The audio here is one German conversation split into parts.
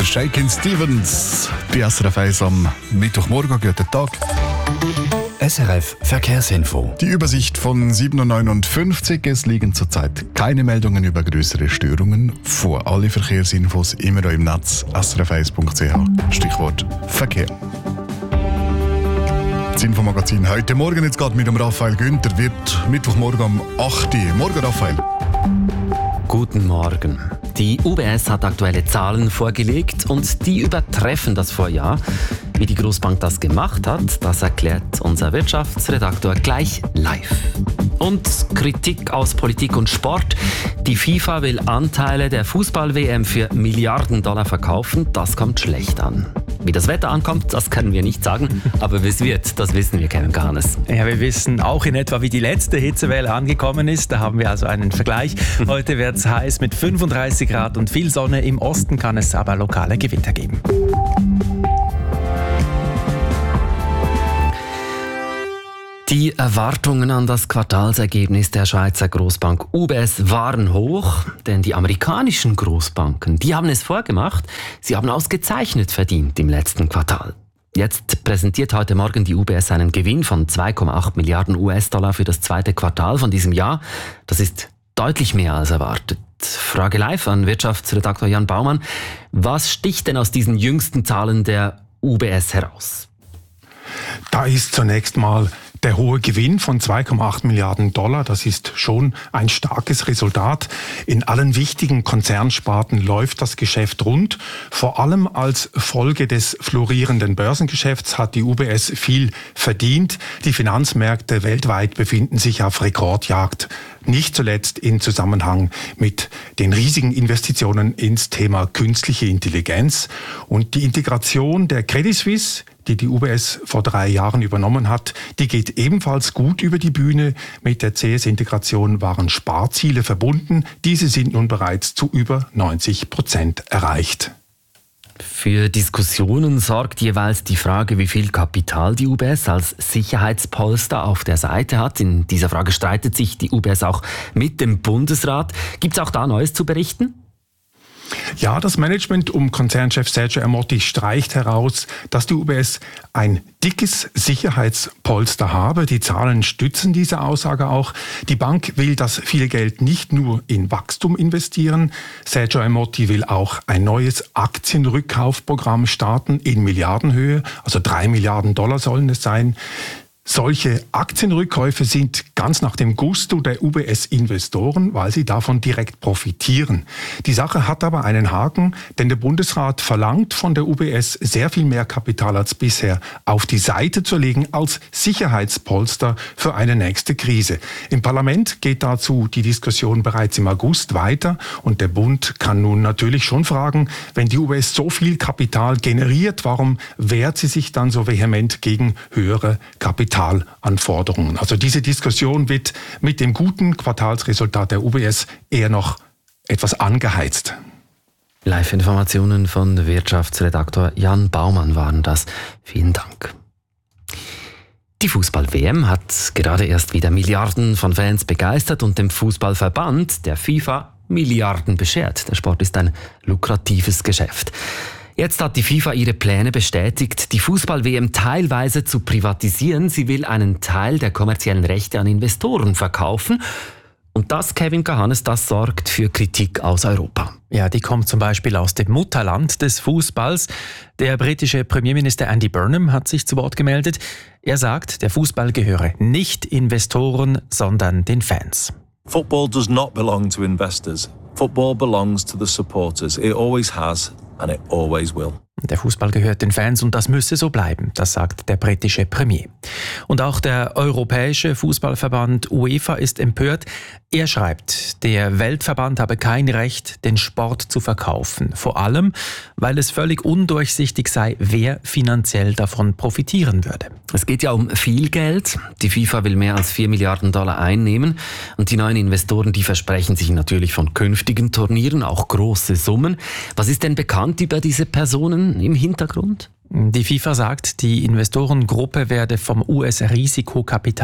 Shakin' Stevens. Bei SRF 1 am Mittwochmorgen. Guten Tag. SRF Verkehrsinfo. Die Übersicht von 7.59 Uhr. Es liegen zurzeit keine Meldungen über größere Störungen vor. Alle Verkehrsinfos immer noch im Netz srf1.ch. Stichwort Verkehr. Das Infomagazin heute Morgen jetzt gerade mit dem Raphael Günther wird Mittwochmorgen um 8 Uhr. Morgen, Raphael. Guten Morgen. Die UBS hat aktuelle Zahlen vorgelegt und die übertreffen das Vorjahr. Wie die Großbank das gemacht hat, das erklärt unser Wirtschaftsredaktor gleich live. Und Kritik aus Politik und Sport. Die FIFA will Anteile der Fußball-WM für Milliarden Dollar verkaufen. Das kommt schlecht an. Wie das Wetter ankommt, das können wir nicht sagen. Aber wie es wird, das wissen wir, Kevin Kahanes. Ja, wir wissen auch in etwa, wie die letzte Hitzewelle angekommen ist. Da haben wir also einen Vergleich. Heute wird es heiß mit 35 Grad und viel Sonne. Im Osten kann es aber lokale Gewitter geben. Die Erwartungen an das Quartalsergebnis der Schweizer Großbank UBS waren hoch, denn die amerikanischen Großbanken, die haben es vorgemacht, sie haben ausgezeichnet verdient im letzten Quartal. Jetzt präsentiert heute Morgen die UBS einen Gewinn von 2,8 Milliarden US-Dollar für das zweite Quartal von diesem Jahr. Das ist deutlich mehr als erwartet. Frage live an Wirtschaftsredaktor Jan Baumann. Was sticht denn aus diesen jüngsten Zahlen der UBS heraus? Da ist zunächst mal der hohe Gewinn von 2,8 Milliarden Dollar, das ist schon ein starkes Resultat. In allen wichtigen Konzernsparten läuft das Geschäft rund. Vor allem als Folge des florierenden Börsengeschäfts hat die UBS viel verdient. Die Finanzmärkte weltweit befinden sich auf Rekordjagd. Nicht zuletzt in Zusammenhang mit den riesigen Investitionen ins Thema künstliche Intelligenz. Und die Integration der Credit Suisse, die UBS vor 3 Jahren übernommen hat, die geht ebenfalls gut über die Bühne. Mit der CS-Integration waren Sparziele verbunden. Diese sind nun bereits zu über 90% erreicht. Für Diskussionen sorgt jeweils die Frage, wie viel Kapital die UBS als Sicherheitspolster auf der Seite hat. In dieser Frage streitet sich die UBS auch mit dem Bundesrat. Gibt es auch da Neues zu berichten? Ja, das Management um Konzernchef Sergio Ermotti streicht heraus, dass die UBS ein dickes Sicherheitspolster habe. Die Zahlen stützen diese Aussage auch. Die Bank will das viele Geld nicht nur in Wachstum investieren. Sergio Ermotti will auch ein neues Aktienrückkaufprogramm starten in Milliardenhöhe. Also 3 Milliarden Dollar sollen es sein. Solche Aktienrückkäufe sind ganz nach dem Gusto der UBS-Investoren, weil sie davon direkt profitieren. Die Sache hat aber einen Haken, denn der Bundesrat verlangt von der UBS sehr viel mehr Kapital als bisher auf die Seite zu legen als Sicherheitspolster für eine nächste Krise. Im Parlament geht dazu die Diskussion bereits im August weiter und der Bund kann nun natürlich schon fragen, wenn die UBS so viel Kapital generiert, warum wehrt sie sich dann so vehement gegen höhere Kapitalanforderungen? Also diese Diskussion wird mit dem guten Quartalsresultat der UBS eher noch etwas angeheizt. Live-Informationen von Wirtschaftsredaktor Jan Baumann waren das. Vielen Dank. Die Fußball-WM hat gerade erst wieder Milliarden von Fans begeistert und dem Fußballverband, der FIFA, Milliarden beschert. Der Sport ist ein lukratives Geschäft. Jetzt hat die FIFA ihre Pläne bestätigt, die Fußball-WM teilweise zu privatisieren. Sie will einen Teil der kommerziellen Rechte an Investoren verkaufen. Und das, Kevin Kahanes, das sorgt für Kritik aus Europa. Ja, die kommt zum Beispiel aus dem Mutterland des Fußballs. Der britische Premierminister Andy Burnham hat sich zu Wort gemeldet. Er sagt, der Fußball gehöre nicht Investoren, sondern den Fans. Football does not belong to investors. Football belongs to the supporters. It always has. And it always will. Der Fußball gehört den Fans und das müsse so bleiben, das sagt der britische Premier. Und auch der Europäische Fußballverband UEFA ist empört. Er schreibt, der Weltverband habe kein Recht, den Sport zu verkaufen. Vor allem, weil es völlig undurchsichtig sei, wer finanziell davon profitieren würde. Es geht ja um viel Geld. Die FIFA will mehr als 4 Milliarden Dollar einnehmen. Und die neuen Investoren, die versprechen sich natürlich von künftigen Turnieren auch große Summen. Was ist denn bekannt über diese Personen im Hintergrund? Die FIFA sagt, die Investorengruppe werde vom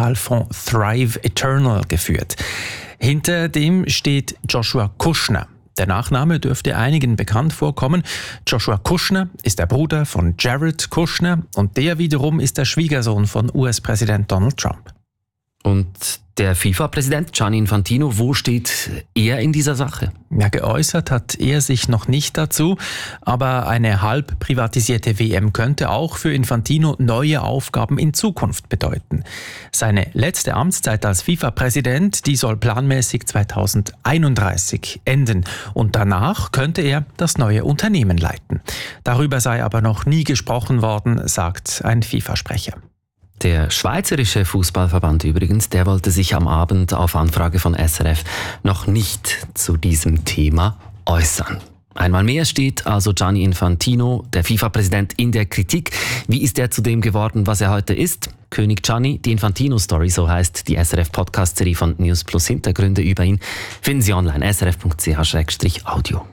US-Risikokapitalfonds Thrive Eternal geführt. Hinter dem steht Joshua Kushner. Der Nachname dürfte einigen bekannt vorkommen. Joshua Kushner ist der Bruder von Jared Kushner und der wiederum ist der Schwiegersohn von US-Präsident Donald Trump. Und der FIFA-Präsident Gianni Infantino, wo steht er in dieser Sache? Ja, geäußert hat er sich noch nicht dazu, aber eine halb privatisierte WM könnte auch für Infantino neue Aufgaben in Zukunft bedeuten. Seine letzte Amtszeit als FIFA-Präsident, die soll planmäßig 2031 enden und danach könnte er das neue Unternehmen leiten. Darüber sei aber noch nie gesprochen worden, sagt ein FIFA-Sprecher. Der Schweizerische Fußballverband übrigens, der wollte sich am Abend auf Anfrage von SRF noch nicht zu diesem Thema äußern. Einmal mehr steht also Gianni Infantino, der FIFA-Präsident, in der Kritik. Wie ist er zu dem geworden, was er heute ist? König Gianni, die Infantino-Story, so heißt die SRF-Podcast-Serie von News Plus. Hintergründe über ihn finden Sie online, srf.ch/audio.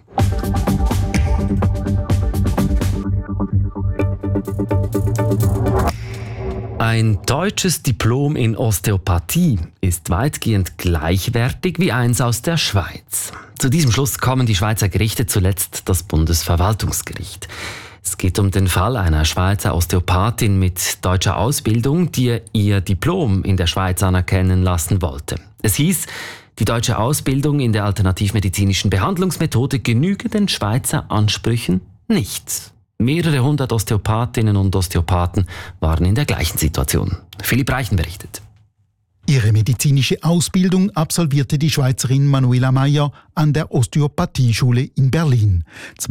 Ein deutsches Diplom in Osteopathie ist weitgehend gleichwertig wie eins aus der Schweiz. Zu diesem Schluss kommen die Schweizer Gerichte, zuletzt das Bundesverwaltungsgericht. Es geht um den Fall einer Schweizer Osteopathin mit deutscher Ausbildung, die ihr Diplom in der Schweiz anerkennen lassen wollte. Es hieß, die deutsche Ausbildung in der alternativmedizinischen Behandlungsmethode genüge den Schweizer Ansprüchen nicht. Mehrere hundert Osteopathinnen und Osteopathen waren in der gleichen Situation. Philipp Reichen berichtet. Ihre medizinische Ausbildung absolvierte die Schweizerin Manuela Meyer an der Osteopathieschule in Berlin.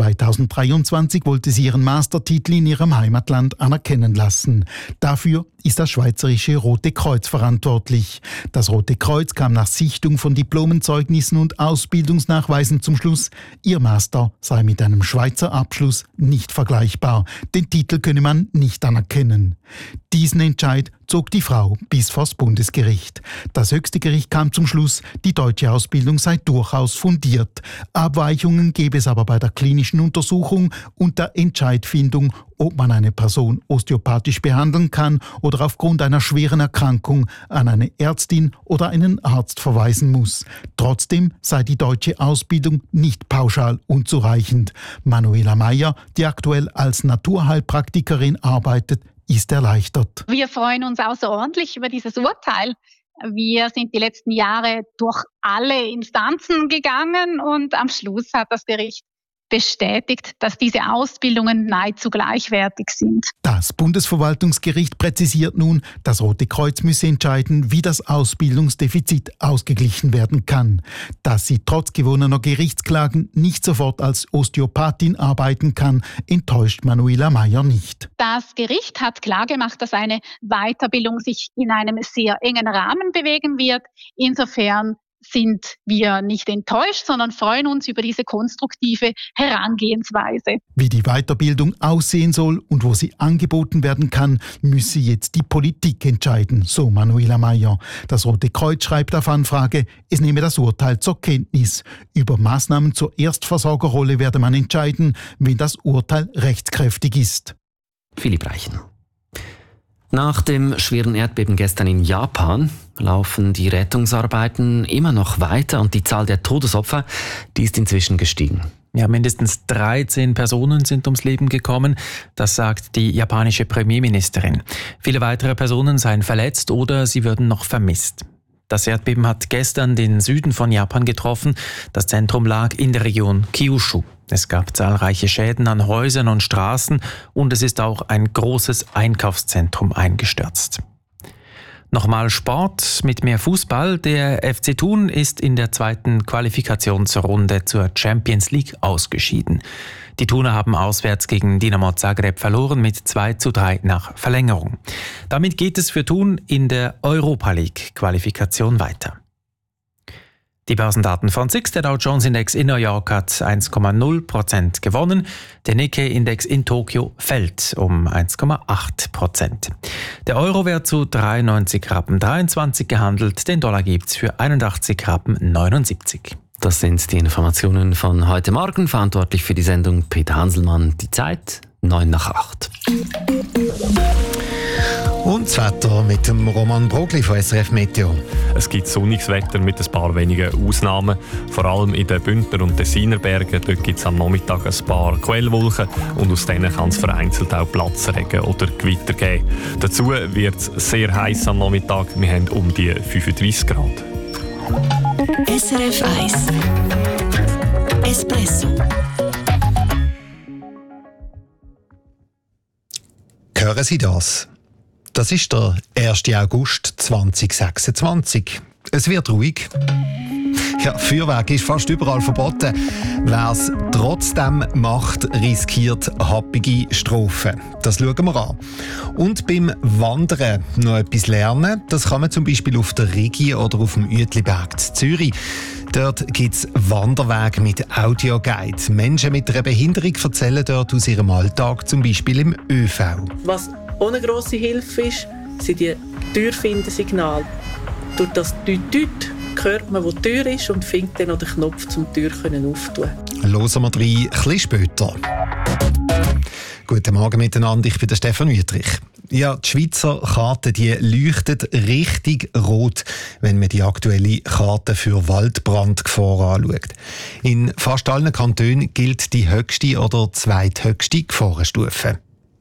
2023 wollte sie ihren Mastertitel in ihrem Heimatland anerkennen lassen. Dafür ist das Schweizerische Rote Kreuz verantwortlich. Das Rote Kreuz kam nach Sichtung von Diplomenzeugnissen und Ausbildungsnachweisen zum Schluss, ihr Master sei mit einem Schweizer Abschluss nicht vergleichbar. Den Titel könne man nicht anerkennen. Diesen Entscheid zog die Frau bis vors Bundesgericht. Das höchste Gericht kam zum Schluss, die deutsche Ausbildung sei durchaus fundiert. Abweichungen gäbe es aber bei der klinischen Untersuchung und der Entscheidfindung, ob man eine Person osteopathisch behandeln kann oder aufgrund einer schweren Erkrankung an eine Ärztin oder einen Arzt verweisen muss. Trotzdem sei die deutsche Ausbildung nicht pauschal unzureichend. Manuela Meyer, die aktuell als Naturheilpraktikerin arbeitet, ist erleichtert. Wir freuen uns außerordentlich über dieses Urteil. Wir sind die letzten Jahre durch alle Instanzen gegangen und am Schluss hat das Gericht bestätigt, dass diese Ausbildungen nahezu gleichwertig sind. Das Bundesverwaltungsgericht präzisiert nun, das Rote Kreuz müsse entscheiden, wie das Ausbildungsdefizit ausgeglichen werden kann. Dass sie trotz gewonnener Gerichtsklagen nicht sofort als Osteopathin arbeiten kann, enttäuscht Manuela Meyer nicht. Das Gericht hat klargemacht, dass eine Weiterbildung sich in einem sehr engen Rahmen bewegen wird. Insofern sind wir nicht enttäuscht, sondern freuen uns über diese konstruktive Herangehensweise. Wie die Weiterbildung aussehen soll und wo sie angeboten werden kann, müsse jetzt die Politik entscheiden, so Manuela Meyer. Das Rote Kreuz schreibt auf Anfrage, es nehme das Urteil zur Kenntnis. Über Maßnahmen zur Erstversorgerrolle werde man entscheiden, wenn das Urteil rechtskräftig ist. Philipp Reichen. Nach dem schweren Erdbeben gestern in Japan laufen die Rettungsarbeiten immer noch weiter und die Zahl der Todesopfer, die ist inzwischen gestiegen. Ja, mindestens 13 Personen sind ums Leben gekommen, das sagt die japanische Premierministerin. Viele weitere Personen seien verletzt oder sie würden noch vermisst. Das Erdbeben hat gestern den Süden von Japan getroffen. Das Zentrum lag in der Region Kyushu. Es gab zahlreiche Schäden an Häusern und Straßen und es ist auch ein großes Einkaufszentrum eingestürzt. Nochmal Sport mit mehr Fußball. Der FC Thun ist in der zweiten Qualifikationsrunde zur Champions League ausgeschieden. Die Thuner haben auswärts gegen Dinamo Zagreb verloren mit 2:3 nach Verlängerung. Damit geht es für Thun in der Europa League Qualifikation weiter. Die Börsendaten von SIX, der Dow Jones Index in New York hat 1,0% gewonnen. Der Nikkei-Index in Tokio fällt um 1,8%. Der Euro wird zu 93,23 Rappen gehandelt. Den Dollar gibt's für 81,79 Rappen. Das sind die Informationen von heute Morgen. Verantwortlich für die Sendung Peter Hanselmann. Die Zeit 7:09. Und das Wetter mit dem Roman Brogli von SRF Meteo. Es gibt sonniges Wetter mit ein paar wenigen Ausnahmen. Vor allem in den Bündner und Tessiner Bergen. Dort gibt es am Nachmittag ein paar Quellwolken und aus denen kann es vereinzelt auch Platzregen oder Gewitter geben. Dazu wird es sehr heiß am Nachmittag. Wir haben um die 35 Grad. SRF 1 Espresso. Hören Sie das? Das ist der 1. August 2026. Es wird ruhig. Ja, Feuerwerk ist fast überall verboten. Wer es trotzdem macht, riskiert happige Strafen. Das schauen wir an. Und beim Wandern noch etwas lernen. Das kann man zum Beispiel auf der Rigi oder auf dem Uetliberg in Zürich. Dort gibt es Wanderwege mit Audioguide. Menschen mit einer Behinderung erzählen dort aus ihrem Alltag, zum Beispiel im ÖV. Was auch eine grosse Hilfe ist, sind die Türfindersignale. Durch das Düt-Düt hört man, wo die Tür ist und findet dann noch den Knopf, um die Tür aufzutun. Hören wir rein, ein bisschen später. Guten Morgen miteinander, ich bin der Stefan Wüthrich. Ja, die Schweizer Karte die leuchtet richtig rot, wenn man die aktuelle Karte für Waldbrandgefahr anschaut. In fast allen Kantonen gilt die höchste oder zweithöchste Gefahrenstufe.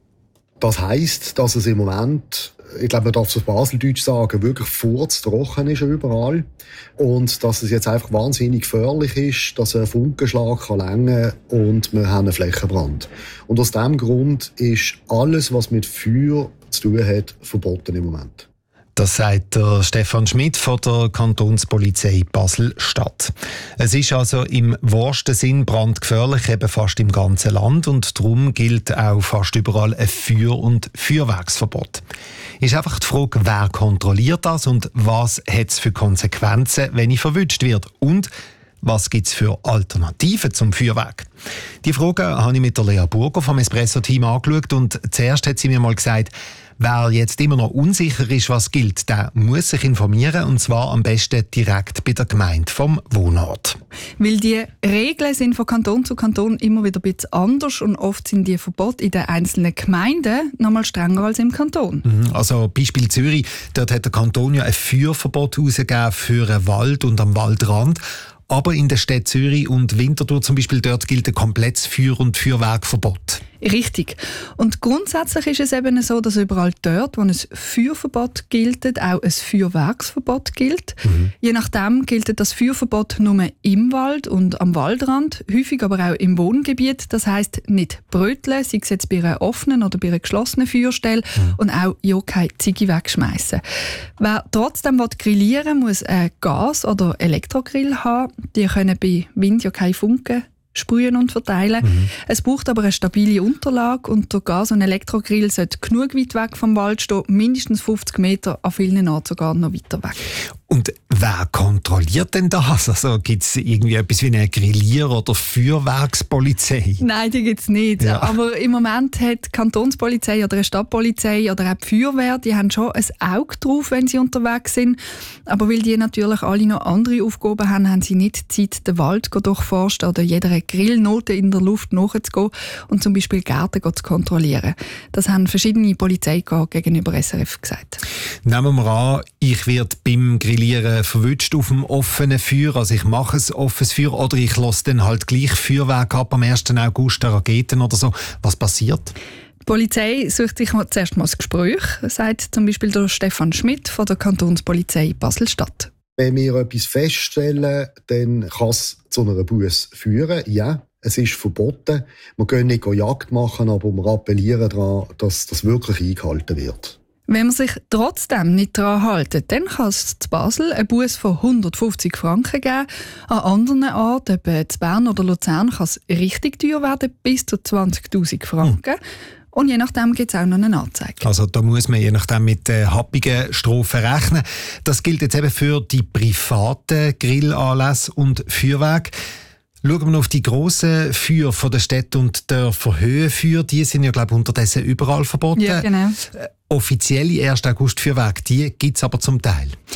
Das heisst, dass es im Moment, ich glaube, man darf es auf Baseldeutsch sagen, wirklich furztrocken ist überall. Und dass es jetzt einfach wahnsinnig gefährlich ist, dass ein Funkenschlag reichen kann und wir haben einen Flächenbrand. Und aus diesem Grund ist alles, was mit Feuer zu tun hat, verboten im Moment. Das sagt der Stefan Schmidt von der Kantonspolizei Basel-Stadt. Es ist also im wahrsten Sinn brandgefährlich, eben fast im ganzen Land. Und darum gilt auch fast überall ein Feuer- und Feuerwerksverbot. Ist einfach die Frage, wer kontrolliert das und was hat es für Konsequenzen, wenn ich verwünscht wird? Und was gibt es für Alternativen zum Feuerwerk? Die Frage habe ich mit der Lea Burger vom Espresso-Team angeschaut und zuerst hat sie mir mal gesagt, wer jetzt immer noch unsicher ist, was gilt, der muss sich informieren und zwar am besten direkt bei der Gemeinde vom Wohnort. Weil die Regeln sind von Kanton zu Kanton immer wieder ein bisschen anders und oft sind die Verbote in den einzelnen Gemeinden noch mal strenger als im Kanton. Also Beispiel Zürich, dort hat der Kanton ja ein Feuerverbot herausgegeben für einen Wald und am Waldrand. Aber in der Stadt Zürich und Winterthur zum Beispiel, dort gilt ein komplettes Feuer- und Feuerwerkverbot. Richtig. Und grundsätzlich ist es eben so, dass überall dort, wo ein Feuerverbot gilt, auch ein Feuerwerksverbot gilt. Je nachdem gilt das Feuerverbot nur im Wald und am Waldrand, häufig aber auch im Wohngebiet. Das heisst nicht bröteln, sei es jetzt bei einer offenen oder bei einer geschlossenen Feuerstelle und auch ja keine Ziege wegschmeißen. Wer trotzdem grillieren will, muss einen Gas- oder Elektrogrill haben. Die können bei Wind ja keine Funken sprühen und verteilen. Es braucht aber eine stabile Unterlage und der Gas- und Elektrogrill sollte genug weit weg vom Wald stehen, mindestens 50 Meter, an vielen Orten sogar noch weiter weg. Und wer kontrolliert denn das? Also gibt es irgendwie etwas wie eine Grillier- oder Feuerwerkspolizei? Nein, die gibt es nicht. Ja. Aber im Moment hat die Kantonspolizei oder eine Stadtpolizei oder auch die Feuerwehr, die haben schon ein Auge drauf, wenn sie unterwegs sind. Aber weil die natürlich alle noch andere Aufgaben haben, haben sie nicht Zeit, den Wald durchforsten oder jeder Grillnote in der Luft nachzugehen und zum Beispiel Gärten zu kontrollieren. Das haben verschiedene Polizeikorps gegenüber SRF gesagt. Nehmen wir an, ich werde beim Grillieren verwünscht auf dem offenen Feuer, also ich mache ein offenes Feuer oder ich lasse dann halt gleich Feuerwerk ab am 1. August, Raketen oder so. Was passiert? Die Polizei sucht sich zuerst mal das Gespräch, sagt zum Beispiel der Stefan Schmidt von der Kantonspolizei Basel-Stadt. Wenn wir etwas feststellen, dann kann es zu einer Busse führen. Ja, es ist verboten. Wir können nicht Jagd machen, aber wir appellieren daran, dass das wirklich eingehalten wird. Wenn man sich trotzdem nicht daran hält, dann kann es in Basel einen Buss von 150 Franken geben. An anderen Orten, etwa in Bern oder Luzern, kann es richtig teuer werden, bis zu 20'000 Franken. Und je nachdem gibt es auch noch eine Anzeige. Also da muss man je nachdem mit happigen Strafen rechnen. Das gilt jetzt eben für die privaten Grillanlässe und Feuerwerke. Schauen wir noch auf die grossen Feuer von der Städte und Dörfer, Höhenfeuer, die sind ja, glaube ich, unterdessen überall verboten. Ja, genau. Offizielle 1. August Feuerwerke, die gibt es aber zum Teil.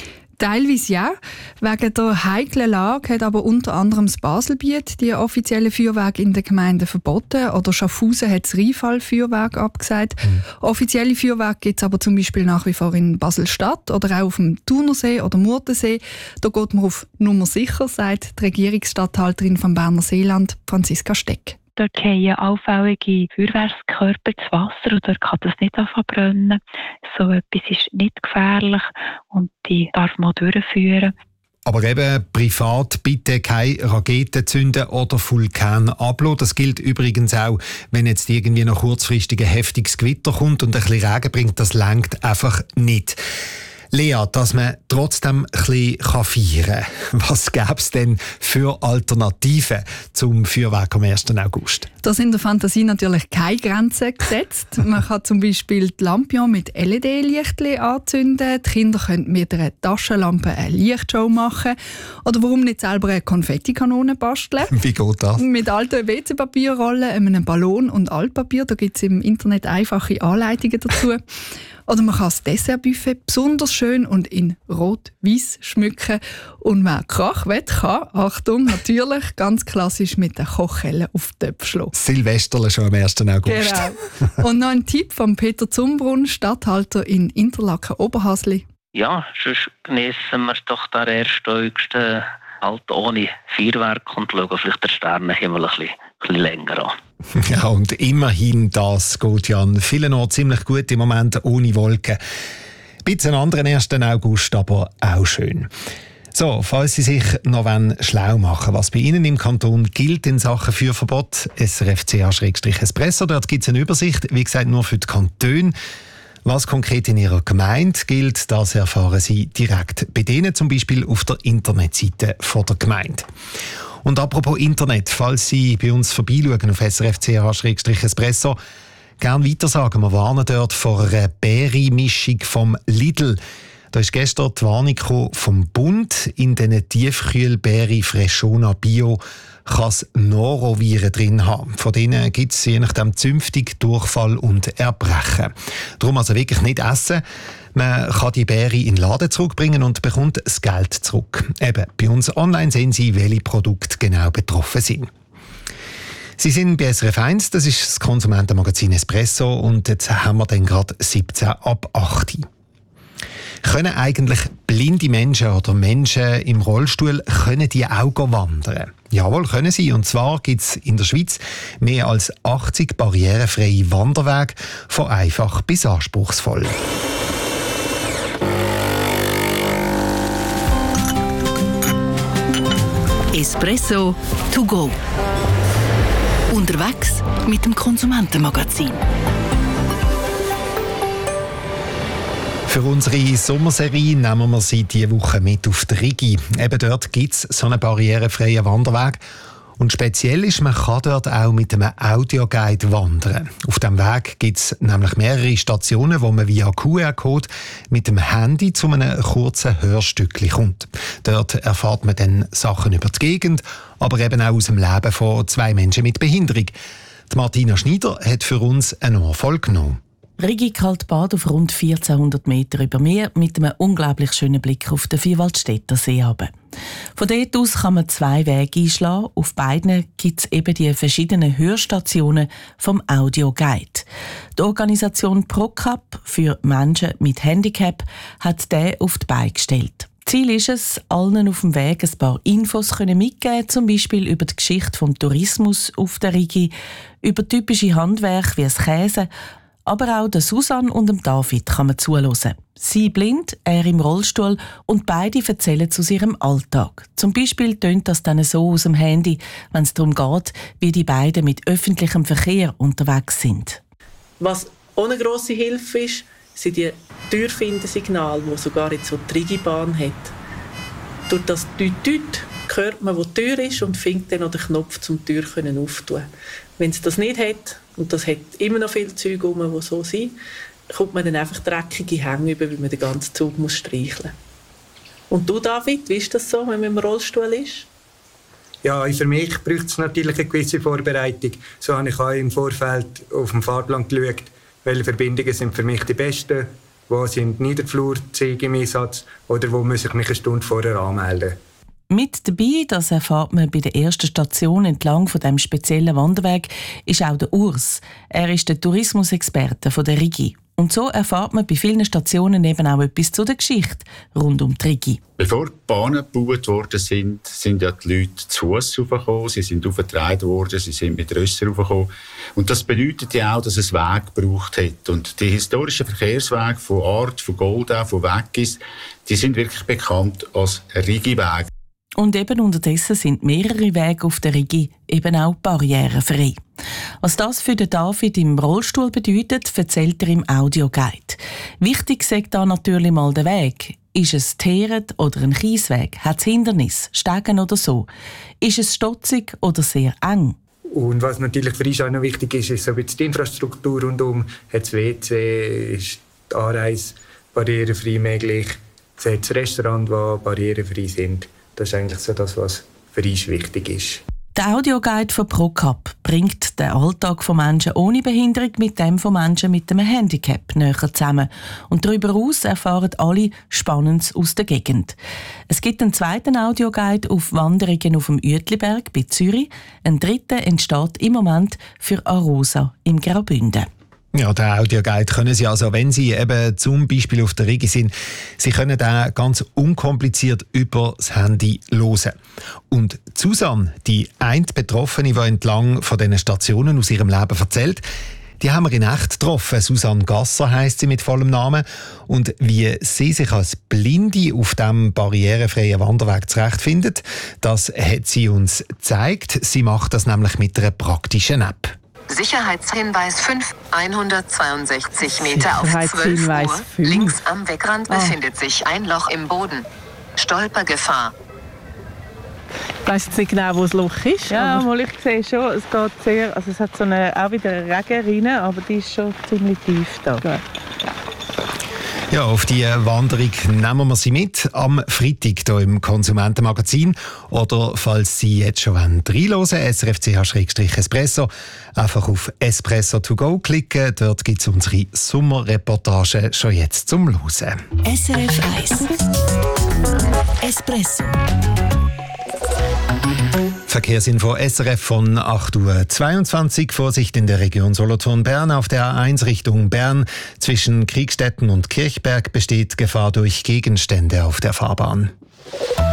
Teilweise ja. Wegen der heiklen Lage hat aber unter anderem das Baselbiet die offiziellen Feuerwerke in den Gemeinden verboten. Oder Schaffhausen hat das Rheinfall-Feuerwerk abgesagt. Offizielle Feuerwerke gibt es aber zum Beispiel nach wie vor in Basel-Stadt oder auch auf dem Thunersee oder Murtensee. Da geht man auf Nummer sicher, sagt die Regierungsstatthalterin vom Berner Seeland, Franziska Steck. Dort fallen auffällige Feuerwerkskörper ins Wasser und dort kann das nicht brennen. So etwas ist nicht gefährlich und die darf man durchführen. Aber eben privat bitte keine Raketen zünden oder Vulkane ablassen. Das gilt übrigens auch, wenn jetzt irgendwie noch kurzfristig ein heftiges Gewitter kommt und ein bisschen Regen bringt. Das reicht einfach nicht. Lea, dass man trotzdem ein bisschen feiern kann. Was gäbe es denn für Alternativen zum Feuerwerk am 1. August? Da sind der Fantasie natürlich keine Grenzen gesetzt. Man kann zum Beispiel die Lampion mit LED-Lichtchen anzünden. Die Kinder können mit einer Taschenlampe eine Lichtshow machen. Oder warum nicht selber eine Konfettikanone basteln? Wie geht das? Mit alten WC-Papierrollen, einem Ballon und Altpapier. Da gibt es im Internet einfache Anleitungen dazu. Oder man kann das Dessertbuffet besonders schön und in rot-weiß schmücken. Und wer Krach will, kann, Achtung, natürlich ganz klassisch mit der Kochhelle auf die Töpfe schlagen. Silvesterle schon am 1. August. Genau. Und noch ein Tipp von Peter Zumbrunn, Statthalter in Interlaken-Oberhasli. Ja, sonst geniessen wir doch den 1. August halt ohne Feuerwerk und schauen vielleicht den Sternenhimmel ein bisschen länger an. Ja, und immerhin, das geht ja an vielen Orten ziemlich gut im Moment ohne Wolken. Ein bisschen anderen 1. August, aber auch schön. So, falls Sie sich noch schlau machen was bei Ihnen im Kanton gilt in Sachen Feuerverbot, srfch-espresso, dort gibt es eine Übersicht, wie gesagt, nur für die Kantone. Was konkret in Ihrer Gemeinde gilt, das erfahren Sie direkt bei denen, zum Beispiel auf der Internetseite der Gemeinde. Und apropos Internet, falls Sie bei uns vorbeischauen auf srfch-espresso, gerne weitersagen. Wir warnen dort vor einer Beere-Mischung vom Lidl. Da ist gestern die Warnung vom Bund. In diesen Tiefkühlbeere Freshona Bio kann es Noroviren drin haben. Von denen gibt es je nachdem zünftig Durchfall und Erbrechen. Darum also wirklich nicht essen. Man kann die Beere in den Laden zurückbringen und bekommt das Geld zurück. Eben, bei uns online sehen Sie, welche Produkte genau betroffen sind. Sie sind bei SRF 1, das ist das Konsumentenmagazin Espresso und jetzt haben wir dann gerade 17 ab 8. Können eigentlich blinde Menschen oder Menschen im Rollstuhl können die auch wandern? Jawohl, können sie. Und zwar gibt es in der Schweiz mehr als 80 barrierefreie Wanderwege, von einfach bis anspruchsvoll. Espresso to go. Unterwegs mit dem Konsumentenmagazin. Für unsere Sommerserie nehmen wir Sie diese Woche mit auf die Rigi. Eben dort gibt es so einen barrierefreien Wanderweg. Und speziell ist, man kann dort auch mit einem Audioguide wandern. Auf diesem Weg gibt es nämlich mehrere Stationen, wo man via QR-Code mit dem Handy zu einem kurzen Hörstückchen kommt. Dort erfährt man dann Sachen über die Gegend, aber eben auch aus dem Leben von 2 Menschen mit Behinderung. Die Martina Schneider hat für uns eine Nachfolge genommen. Rigi Kaltbad auf rund 1400 Meter über Meer mit einem unglaublich schönen Blick auf den Vierwaldstätter See runter. Von dort aus kann man 2 Wege einschlagen. Auf beiden gibt es eben die verschiedenen Hörstationen vom Audioguide. Die Organisation ProCap für Menschen mit Handicap hat den auf die Beine gestellt. Ziel ist es, allen auf dem Weg ein paar Infos mitgeben, zum Beispiel über die Geschichte des Tourismus auf der Rigi, über typische Handwerke wie das Käse. Aber auch der Susanne und dem David kann man zuhören. Sie blind, er im Rollstuhl und beide erzählen aus ihrem Alltag. Zum Beispiel tönt das dann so aus dem Handy, wenn es darum geht, wie die beiden mit öffentlichem Verkehr unterwegs sind. Was auch eine grosse Hilfe ist, sind die Türfindensignale, die sogar jetzt so die Rigibahn hat. Durch das Düt-Düt hört man, wo die Tür ist und findet dann noch den Knopf, um die Tür aufzutun. Wenn es das nicht hat, und das hat immer noch viele Züge rum, die so sind, kommt man dann einfach dreckige Hänge über, weil man den ganzen Zug muss streicheln. Und du, David, wie ist das so, wenn man im Rollstuhl ist? Ja, für mich braucht es natürlich eine gewisse Vorbereitung. So habe ich auch im Vorfeld auf dem Fahrplan geschaut, welche Verbindungen sind für mich die besten wo sind Niederflurzüge im Einsatz oder wo muss ich mich eine Stunde vorher anmelden. Mit dabei, das erfahrt man bei der ersten Station entlang von dem speziellen Wanderweg, ist auch der Urs. Er ist der Tourismusexperte von der Rigi. Und so erfahrt man bei vielen Stationen eben auch etwas zu der Geschichte rund um die Rigi. Bevor die Bahnen gebaut worden sind ja die Leute zu Fuss raufgekommen, sie sind aufgetragen worden, sie sind mit Rössern raufgekommen. Und das bedeutet ja auch, dass es Weg gebraucht hat. Und die historischen Verkehrswege von Art, von Goldau, von Weggis, die sind wirklich bekannt als Rigi-Weg. Und eben unterdessen sind mehrere Wege auf der Rigi eben auch barrierefrei. Was das für den David im Rollstuhl bedeutet, erzählt er im Audioguide. Wichtig sagt da natürlich mal der Weg. Ist es Teeret oder ein Kiesweg? Hat es Hindernis, Stegen oder so? Ist es stotzig oder sehr eng? Und was natürlich für uns auch noch wichtig ist, ist so die Infrastruktur rundum. Hat es WC, ist die Anreise barrierefrei möglich? Hat es Restaurants, die barrierefrei sind? Das ist eigentlich so das, was für uns wichtig ist. Der Audioguide von ProCap bringt den Alltag von Menschen ohne Behinderung mit dem von Menschen mit einem Handicap näher zusammen. Und darüber hinaus erfahren alle Spannendes aus der Gegend. Es gibt einen zweiten Audioguide auf Wanderungen auf dem Uetliberg bei Zürich. Ein dritter entsteht im Moment für Arosa im Graubünden. Ja, den Audioguide können Sie also, wenn Sie eben zum Beispiel auf der Rigi sind, Sie können den ganz unkompliziert über das Handy hören. Und Susanne, die eine Betroffene, die entlang von diesen Stationen aus ihrem Leben erzählt, die haben wir in echt getroffen. Susanne Gasser heisst sie mit vollem Namen. Und wie sie sich als Blinde auf diesem barrierefreien Wanderweg zurechtfindet, das hat sie uns gezeigt. Sie macht das nämlich mit einer praktischen App. Sicherheitshinweis 5, 162 Meter auf 12 Uhr. Links am Wegrand befindet sich ein Loch im Boden. Stolpergefahr. Ich weiss jetzt nicht genau, wo das Loch ist. Ja, aber ich sehe schon, es geht sehr, also es hat so auch wieder eine Regenrinne, aber die ist schon ziemlich tief da. Ja, auf diese Wanderung nehmen wir Sie mit am Freitag hier im Konsumentenmagazin. Oder falls Sie jetzt schon reinhören, srfch-espresso, einfach auf Espresso to go klicken. Dort gibt es unsere Sommerreportage schon jetzt zum Hören. SRF 1 Espresso. Verkehrsinfo SRF von 8:22 Uhr. Vorsicht in der Region Solothurn-Bern. Auf der A1 Richtung Bern zwischen Kriegstetten und Kirchberg besteht Gefahr durch Gegenstände auf der Fahrbahn.